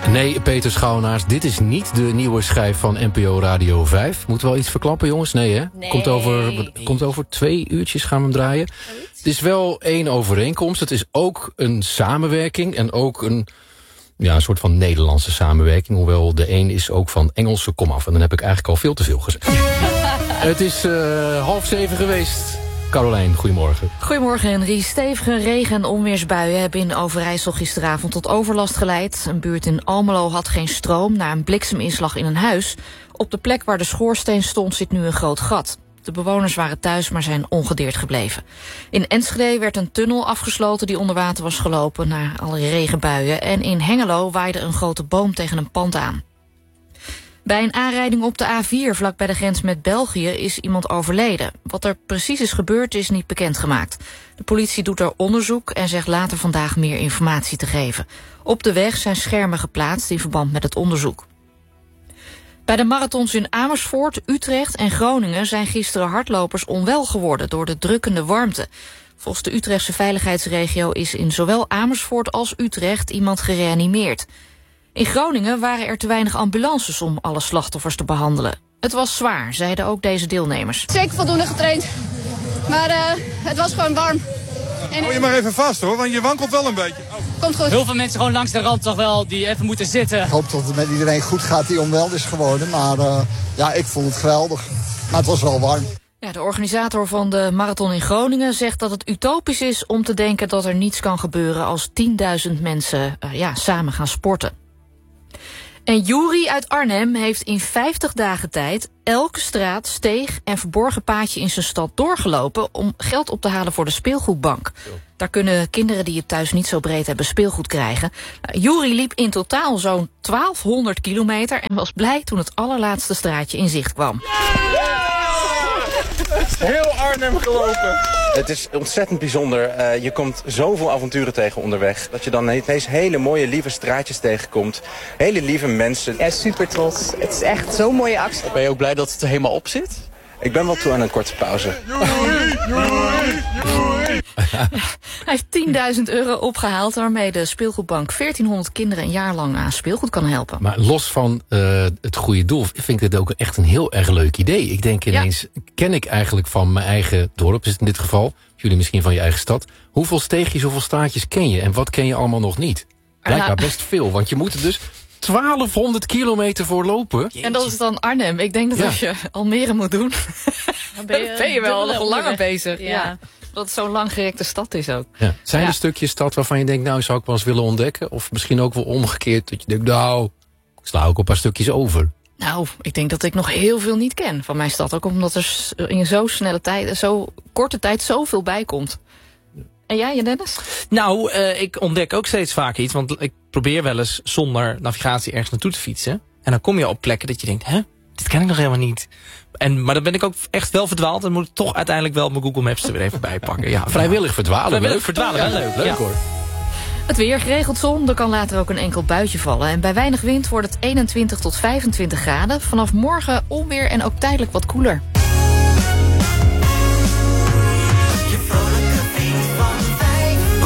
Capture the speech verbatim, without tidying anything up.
Nee, Peter Schouwenaars, dit is niet de nieuwe schijf van N P O Radio vijf. Moeten we wel iets verklappen, jongens? Nee, hè? Nee. Komt over, komt over twee uurtjes gaan we hem draaien. Het is wel één overeenkomst. Het is ook een samenwerking en ook een, ja, een soort van Nederlandse samenwerking. Hoewel de een is ook van Engelse komaf. En dan heb ik eigenlijk al veel te veel gezegd. Het is uh, half zeven geweest. Carolijn, goedemorgen. Goedemorgen, Henry. Stevige regen- en onweersbuien hebben in Overijssel gisteravond tot overlast geleid. Een buurt in Almelo had geen stroom na een blikseminslag in een huis. Op de plek waar de schoorsteen stond zit nu een groot gat. De bewoners waren thuis, maar zijn ongedeerd gebleven. In Enschede werd een tunnel afgesloten die onder water was gelopen na alle regenbuien. En in Hengelo waaide een grote boom tegen een pand aan. Bij een aanrijding op de A vier vlak bij de grens met België is iemand overleden. Wat er precies is gebeurd is niet bekendgemaakt. De politie doet er onderzoek en zegt later vandaag meer informatie te geven. Op de weg zijn schermen geplaatst in verband met het onderzoek. Bij de marathons in Amersfoort, Utrecht en Groningen zijn gisteren hardlopers onwel geworden door de drukkende warmte. Volgens de Utrechtse veiligheidsregio is in zowel Amersfoort als Utrecht iemand gereanimeerd. In Groningen waren er te weinig ambulances om alle slachtoffers te behandelen. Het was zwaar, zeiden ook deze deelnemers. Zeker voldoende getraind, maar uh, het was gewoon warm. En hou je maar even vast hoor, want je wankelt wel een beetje. Oh. Komt goed. Heel veel mensen gewoon langs de rand toch wel die even moeten zitten. Ik hoop dat het met iedereen goed gaat die onwel is geworden. Maar uh, ja, ik vond het geweldig. Maar het was wel warm. Ja, de organisator van de marathon in Groningen zegt dat het utopisch is om te denken dat er niets kan gebeuren als tienduizend mensen uh, ja, samen gaan sporten. En Juri uit Arnhem heeft in vijftig dagen tijd elke straat, steeg en verborgen paadje in zijn stad doorgelopen om geld op te halen voor de speelgoedbank. Daar kunnen kinderen die het thuis niet zo breed hebben speelgoed krijgen. Nou, Juri liep in totaal zo'n twaalfhonderd kilometer en was blij toen het allerlaatste straatje in zicht kwam. Heel Arnhem gelopen. Het is ontzettend bijzonder. Uh, je komt zoveel avonturen tegen onderweg. Dat je dan ineens hele mooie, lieve straatjes tegenkomt. Hele lieve mensen. Ja, super trots. Het is echt zo'n mooie actie. Ben je ook blij dat het er helemaal op zit? Ik ben wel toe aan een korte pauze. Hij heeft tienduizend euro opgehaald waarmee de speelgoedbank veertienhonderd kinderen een jaar lang aan speelgoed kan helpen. Maar los van uh, het goede doel vind ik dit ook echt een heel erg leuk idee. Ik denk ineens, ja. ken ik eigenlijk van mijn eigen dorp, is het in dit geval, jullie misschien van je eigen stad. Hoeveel steegjes, hoeveel straatjes ken je en wat ken je allemaal nog niet? Blijkbaar best veel, want je moet er dus twaalfhonderd kilometer voor lopen. Jeetje. En dat is dan Arnhem. Ik denk dat ja. als je Almere moet doen, dan ben je, ben je wel nog langer bezig. Ja. Ja. Dat het zo'n langgerekte stad is ook. Ja. Zijn ja. er stukjes stad waarvan je denkt, nou zou ik wel eens willen ontdekken? Of misschien ook wel omgekeerd, dat je denkt, nou, ik sla ook een paar stukjes over. Nou, ik denk dat ik nog heel veel niet ken van mijn stad. Ook omdat er in zo'n snelle tijd, zo korte tijd zoveel bij komt. En jij, Dennis? Nou, uh, ik ontdek ook steeds vaker iets. Want ik probeer wel eens zonder navigatie ergens naartoe te fietsen. En dan kom je op plekken dat je denkt, hè, dit ken ik nog helemaal niet. En, maar dan ben ik ook echt wel verdwaald. Dan moet ik toch uiteindelijk wel mijn Google Maps er weer even bij pakken. Ja, vrijwillig verdwalen. Vrijwillig leuk. verdwalen, ja, wel leuk. Leuk ja. hoor. Het weer, geregeld zon, er kan later ook een enkel buitje vallen. En bij weinig wind wordt het eenentwintig tot vijfentwintig graden. Vanaf morgen onweer en ook tijdelijk wat koeler.